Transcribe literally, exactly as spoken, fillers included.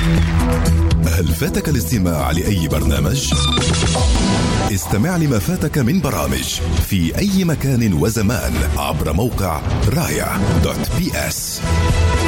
هل فاتك الاستماع لأي برنامج؟ استمع لما فاتك من برامج في أي مكان وزمان عبر موقع رايا دوت بي اس.